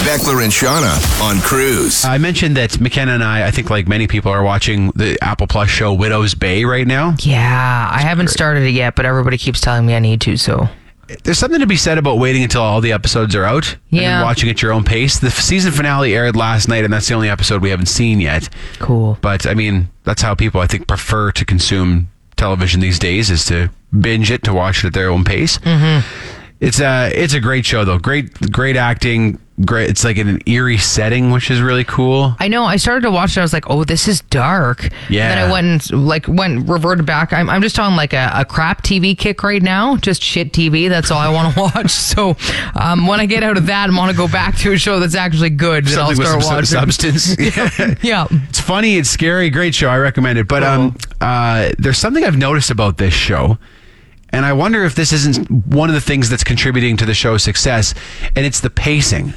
Beckler and Shauna on Cruise. I mentioned that McKenna and I think like many people are watching the Apple Plus show Widow's Bay right now. Yeah, I haven't started it yet, but everybody keeps telling me I need to, so... There's something to be said about waiting until all the episodes are out and then watching at your own pace. The season finale aired last night, and that's the only episode we haven't seen yet. Cool. But, I mean, that's how people, I think, prefer to consume television these days, is to binge it, to watch it at their own pace. Mm-hmm. It's a great show, though. Great acting. Great. It's like in an eerie setting, which is really cool. I know. I started to watch it. I was like, "Oh, this is dark." Yeah. And then I went reverted back. I'm just on like a crap TV kick right now. Just shit TV. That's all I want to watch. So when I get out of that, I want to go back to a show that's actually good. Something I'll start with some watching. substance. Yeah. It's funny. It's scary. Great show. I recommend it. But there's something I've noticed about this show. And I wonder if this isn't one of the things that's contributing to the show's success, and it's the pacing.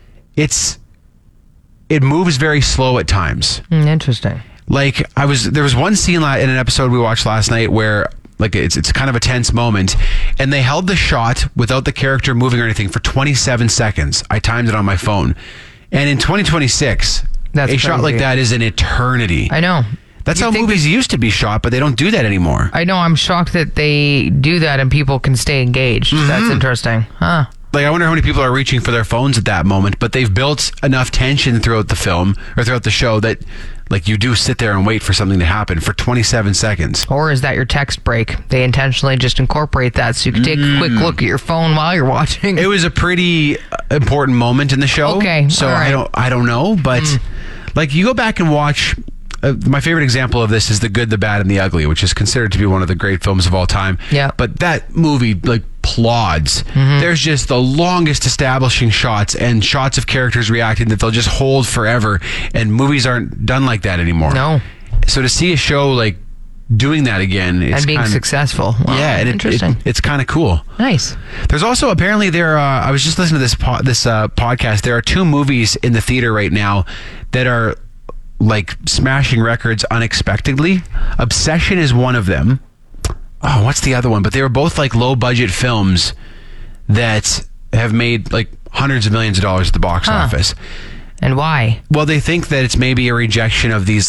It moves very slow at times. Interesting. Like there was one scene in an episode we watched last night where like it's kind of a tense moment, and they held the shot without the character moving or anything for 27 seconds. I timed it on my phone, and in 2026, That's shot crazy. like that is an eternity. I know. That's how movies used to be shot, but they don't do that anymore. I know. I'm shocked that they do that and people can stay engaged. Mm-hmm. That's interesting. Huh. Like, I wonder how many people are reaching for their phones at that moment, but they've built enough tension throughout the film or throughout the show that, like, you do sit there and wait for something to happen for 27 seconds. Or is that your text break? They intentionally just incorporate that so you can take a quick look at your phone while you're watching. It was a pretty important moment in the show. Okay, So all right. I don't know, but like, you go back and watch. My favorite example of this is The Good, the Bad, and the Ugly, which is considered to be one of the great films of all time. Yeah. But that movie, like, plods. There's just the longest establishing shots and shots of characters reacting that they'll just hold forever. And movies aren't done like that anymore. No. So to see a show like doing that again, it's And being kinda, successful. Wow, yeah, and interesting. it's kind of cool. Nice. There's also apparently I was just listening to this podcast. There are 2 movies in the theater right now that are like smashing records unexpectedly. Obsession is one of them. Oh, what's the other one? But they were both like low budget films that have made like hundreds of millions of dollars at the box office. And why? Well, they think that it's maybe a rejection of these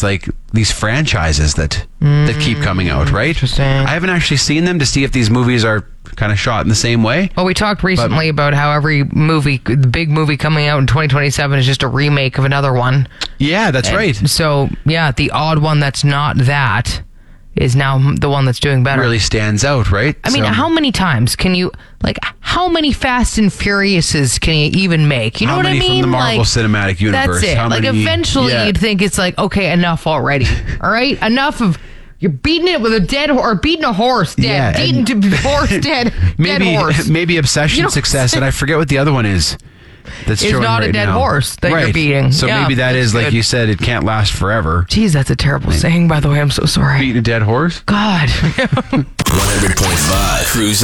franchises that keep coming out, right? Interesting. I haven't actually seen them to see if these movies are kind of shot in the same way. Well, we talked recently about how every movie, the big movie coming out in 2027 is just a remake of another one. Yeah, that's right. So, yeah, the odd one that's not that is now the one that's doing better. Really stands out, right? I mean, how many times can you, like, how many Fast and Furiouses can you even make? You know How what I many mean? from the Marvel Cinematic Universe? That's it. How Like, many- eventually Yeah. you'd think it's like, okay, enough already. All right? Enough of, you're beating it with a dead horse, or beating a horse dead. Yeah, Beating a horse dead. Dead horse. Maybe Obsession You know, success, and I forget what the other one is. That's It's showing not a right dead now. horse that you're Right. beating. So Yeah, maybe that that's is, like good. you said, it can't last forever. Jeez, that's a terrible saying, by the way. I'm so sorry. Beating a dead horse? God. 100.5 Cruise